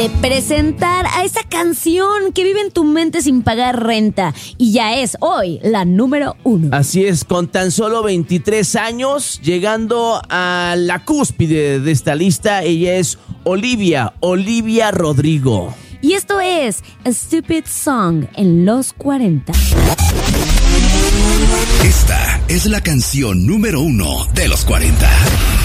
de presentar a esa canción que vive en tu mente sin pagar renta. Y ya es hoy la número 1. Así es, con tan solo 23 años, llegando a la cúspide de esta lista, ella es Olivia Rodrigo. Y esto es A Stupid Song en los 40. Esta es la canción número 1 de los 40.